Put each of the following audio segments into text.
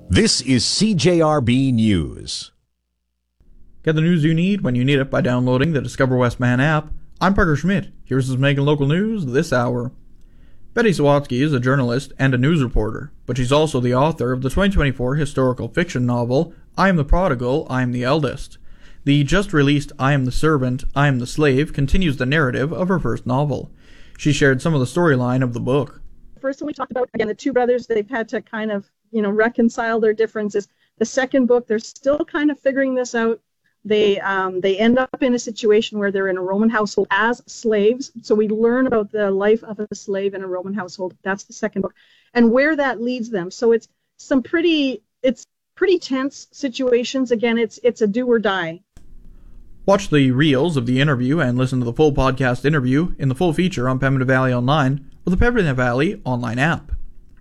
This is CJRB News. Get the news you need when you need it by downloading the Discover West Man app. I'm Parker Schmidt. Here's what's making local news this hour. Betty Sawatsky is a journalist and a news reporter, but she's also the author of the 2024 historical fiction novel, I Am the Prodigal, I Am the Eldest. The just-released I Am the Servant, I Am the Slave continues the narrative of her first novel. She shared some of the storyline of the book. First one we talked about, again, the two brothers, they've had to kind of, reconcile their differences. The second book, they're still kind of figuring this out. They end up in a situation where they're in a Roman household as slaves. So we learn about the life of a slave in a Roman household. That's the second book, and where that leads them. So it's pretty tense situations. Again, it's a do or die. Watch the reels of the interview and listen to the full podcast interview in the full feature on Pembina Valley Online or the Pembina Valley online app.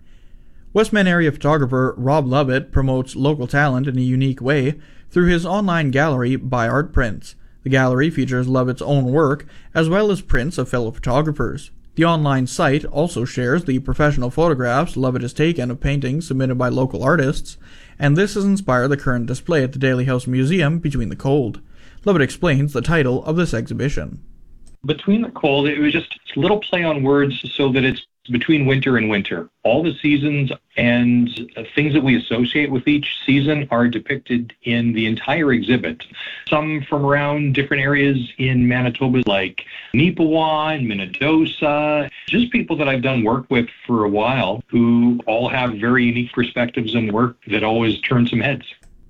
Westman area photographer Rob Lovett promotes local talent in a unique way through his online gallery By Art Prints. The gallery features Lovett's own work as well as prints of fellow photographers. The online site also shares the professional photographs Lovett has taken of paintings submitted by local artists, and this has inspired the current display at the Daly House Museum, Between the Cold. Lovett explains the title of this exhibition. Between the Cold, it was just a little play on words so that it's between winter and winter. All the seasons and things that we associate with each season are depicted in the entire exhibit. Some from around different areas in Manitoba, like Neepawa and Minnedosa. Just people that I've done work with for a while who all have very unique perspectives and work that always turn some heads.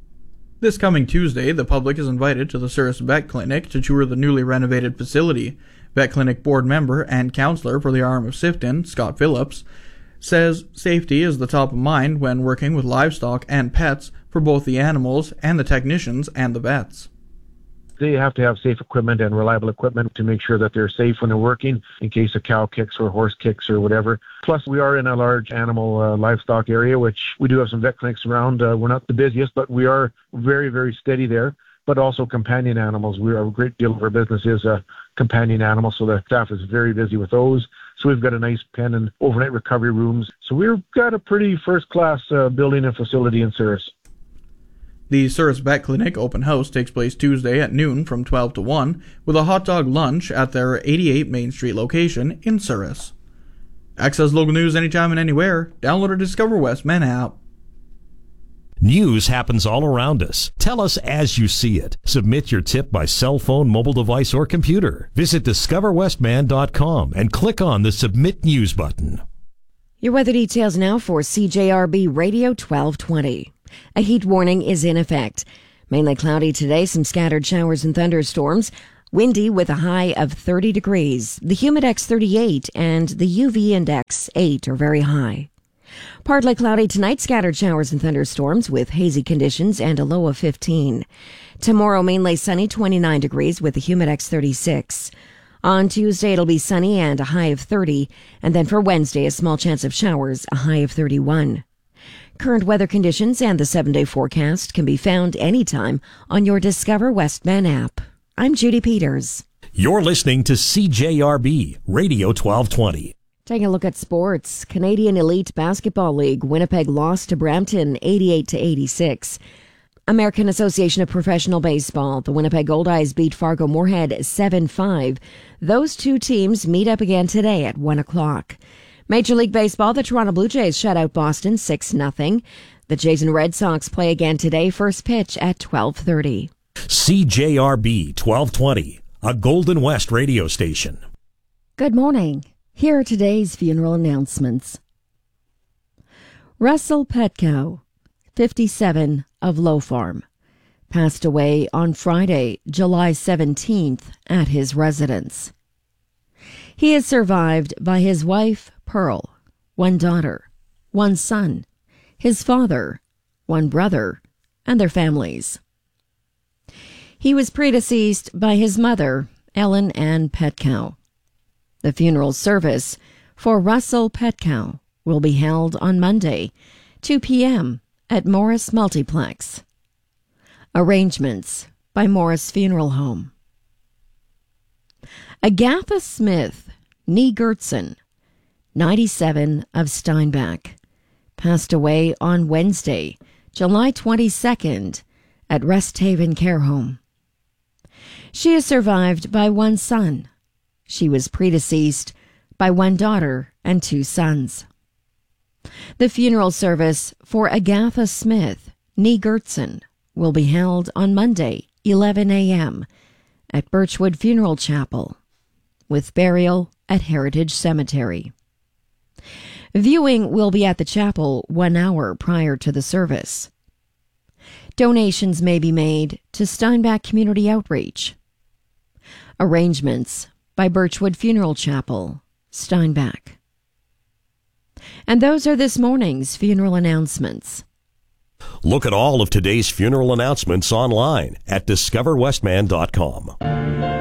This coming Tuesday, the public is invited to the Souris Vet Clinic to tour the newly renovated facility. Vet Clinic board member and counselor for the Arm of Sifton, Scott Phillips, says safety is the top of mind when working with livestock and pets for both the animals and the technicians and the vets. They have to have safe equipment and reliable equipment to make sure that they're safe when they're working in case a cow kicks or horse kicks or whatever. Plus, we are in a large animal livestock area, which we do have some vet clinics around. We're not the busiest, but we are very, very steady there. But also companion animals. A great deal of our business is companion animals, so the staff is very busy with those. So we've got a nice pen and overnight recovery rooms. So we've got a pretty first-class building and facility in Souris. The Souris Vet Clinic open house takes place Tuesday at noon from 12 to 1, with a hot dog lunch at their 88 Main Street location in Souris. Access local news anytime and anywhere. Download our Discover West Man app. News happens all around us. Tell us as you see it. Submit your tip by cell phone, mobile device, or computer. Visit discoverwestman.com and click on the Submit News button. Your weather details now for CJRB Radio 1220. A heat warning is in effect. Mainly cloudy today, some scattered showers and thunderstorms. Windy with a high of 30 degrees. The humidex 38 and the UV index 8 are very high. Partly cloudy tonight, scattered showers and thunderstorms with hazy conditions and a low of 15. Tomorrow, mainly sunny, 29 degrees with a humidex 36. On Tuesday, it'll be sunny and a high of 30. And then for Wednesday, a small chance of showers, a high of 31. Current weather conditions and the 7-day forecast can be found anytime on your Discover Westman app. I'm Judy Peters. You're listening to CJRB Radio 1220. Taking a look at sports, Canadian Elite Basketball League, Winnipeg lost to Brampton 88-86. American Association of Professional Baseball, the Winnipeg Goldeyes beat Fargo Moorhead 7-5. Those two teams meet up again today at 1 o'clock. Major League Baseball, the Toronto Blue Jays shut out Boston 6-0. The Jays and Red Sox play again today, first pitch at 12:30. CJRB 1220, a Golden West radio station. Good morning. Here are today's funeral announcements. Russell Petco, 57, of Low Farm, passed away on Friday, July 17th, at his residence. He is survived by his wife, Pearl, one daughter, one son, his father, one brother, and their families. He was predeceased by his mother, Ellen Ann Petco. The funeral service for Russell Petco will be held on Monday, 2 p.m. at Morris Multiplex. Arrangements by Morris Funeral Home. Agatha Smith, nee Gertson, 97, of Steinbach, passed away on Wednesday, July 22nd, at Rest Haven Care Home. She is survived by one son. She was predeceased by one daughter and two sons. The funeral service for Agatha Smith, nee Gertson, will be held on Monday, 11 a.m. at Birchwood Funeral Chapel, with burial at Heritage Cemetery. Viewing will be at the chapel 1 hour prior to the service. Donations may be made to Steinbach Community Outreach. Arrangements by Birchwood Funeral Chapel, Steinbach. And those are this morning's funeral announcements. Look at all of today's funeral announcements online at discoverwestman.com.